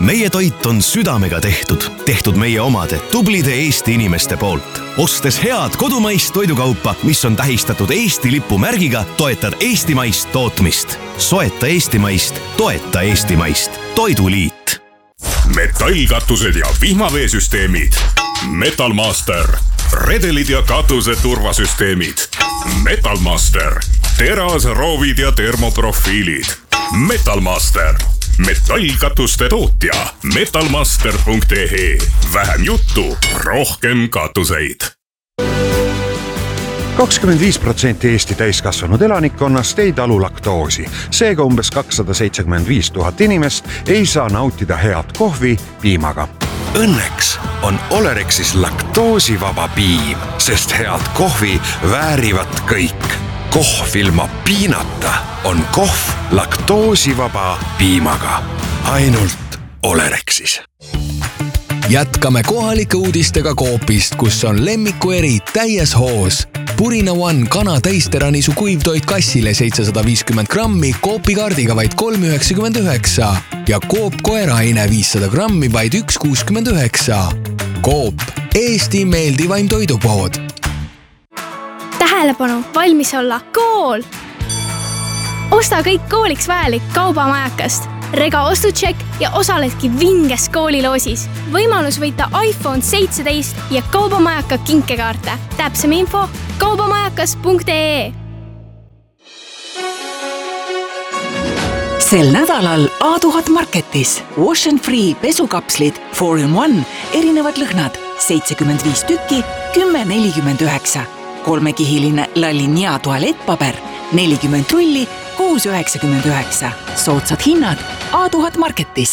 Meie toit on südamega tehtud meie omade tublide Eesti inimeste poolt. Ostes head kodumaist toidukaupa, mis on tähistatud Eesti lipumärgiga, toetad eestimaist tootmist. Soeta eestimaist, toeta eestimaist. Toiduliit. Metallkatused ja vihmaveesüsteemid. Metalmaster. Redelid ja katuse turvasüsteemid. Metalmaster. Teras, roovid ja termoprofiilid. Metalmaster. Metallkatuste tootja. Metalmaster.ee. Vähem juttu, rohkem katuseid. 25% Eesti täiskasvanud elanikkonnast ei talu laktoosi. Seega umbes 275 000 inimest ei saa nautida head kohvi piimaga. Õnneks on Olerexis laktoosivaba piim, sest head kohvi väärivad kõik. Kohv ilma piinata on kohv laktoosivaba piimaga. Ainult Olerexis. Jätkame kohalike uudistega Coopist, kus on lemmikueri täies hoos. Purina One kana täisteranisu kuivtoit kassile 750 grammi Coopi kaardiga vaid 3,99 ja Coop koeraine 500 grammi vaid 1,69. Coop, Eesti meeldivaim toidupood. Tähelepanu, valmis olla kool! Osta kõik kooliks vajalik kaubamajakast. Rega ostutšek ja osaledki vinges kooliloosis. Võimalus võita iPhone 17 ja kaubamajaka kinkekaarte. Täpsem info kaubamajakas.ee. Sel nädalal A1000 Marketis Wash and Free pesukapslid 4-in-1 erinevad lõhnad 75 tükki 10,49. Kolmekihiline Lalinia tualettpaber 40 rulli 6,99. Soodsad hinnad A1000 Marketis.